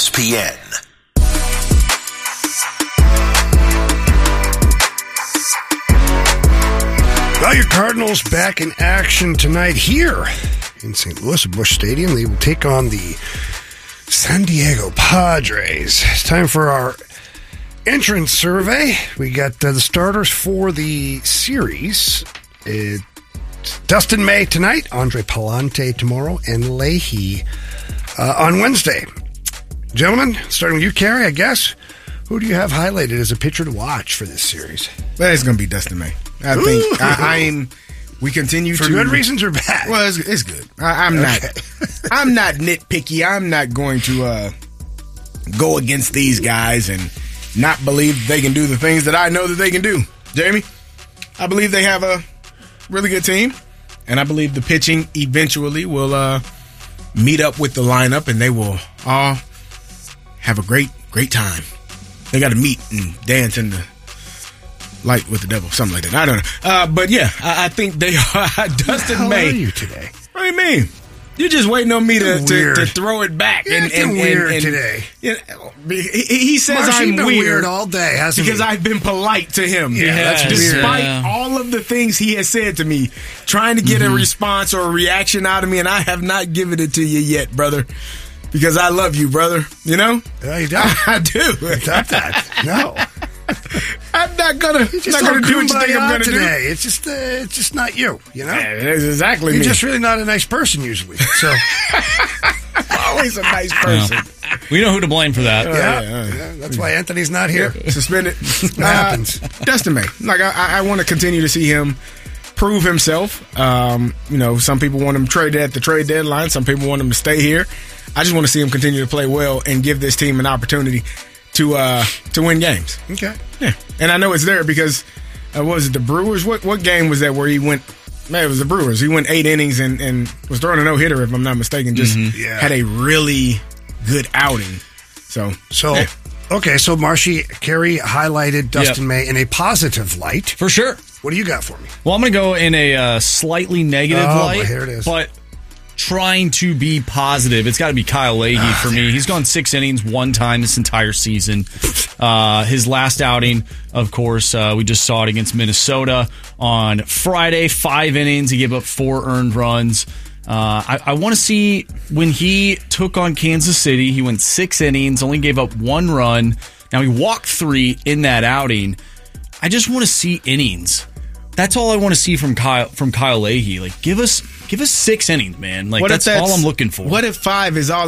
ESPN. Well, your Cardinals back in action tonight here in St. Louis at Busch Stadium. They will take on the San Diego Padres. It's time for our entrance survey. We got the starters for the series. Dustin May tonight, Andre Palante tomorrow, and Leahy on Wednesday. Gentlemen, starting with you, Carey, I guess. Who do you have highlighted as a pitcher to watch for this series? Well, it's going to be Dustin May. I think we continue for good reasons or bad. Well, it's good. I'm not nitpicky. I'm not going to go against these guys and not believe they can do the things that I know that they can do. Jamie, I believe they have a really good team, and I believe the pitching eventually will meet up with the lineup, and they will all have a great time. They got to meet and dance in the light with the devil, something like that. I don't know. But yeah, I think they are. Dustin May. How are you today? What do you mean? You're just waiting on me to throw it back. You're weird today. He says I'm weird all day, hasn't because I've been polite to him. Yeah, that's despite all of the things he has said to me, trying to get a response or a reaction out of me, and I have not given it to you yet, brother. Because I love you, brother. You know? No, you don't. I do. Stop that. No. I'm not gonna do what you think I'm gonna today. Do. It's just not you. You know, it's exactly. You're me. just really not a nice person usually. So always a nice person. No. We know who to blame for that. Yeah, that's why Anthony's not here. Suspended. What happens? Dustin May. Like I want to continue to see him prove himself. Some people want him traded at the trade deadline. Some people want him to stay here. I just want to see him continue to play well and give this team an opportunity to win games. Okay. Yeah. And I know it's there because what was it, the Brewers? What game was that where he went? Man, it was the Brewers. He went 8 innings and was throwing a no-hitter, if I'm not mistaken. Just had a really good outing. So yeah. Okay, so Marshy, Carey highlighted Dustin May in a positive light. For sure. What do you got for me? Well, I'm going to go in a slightly negative light. Boy, here it is. But trying to be positive, it's got to be Kyle Leahy for me. He's gone 6 innings one time this entire season. His last outing, of course, we just saw it against Minnesota on Friday. 5 innings. He gave up 4 earned runs. I want to see when he took on Kansas City, he went 6 innings, only gave up 1 run. Now he walked 3 in that outing. I just want to see innings. That's all I want to see from Kyle Leahy. Like, give us 6 innings, man. Like, that's all I'm looking for. What if 5 is all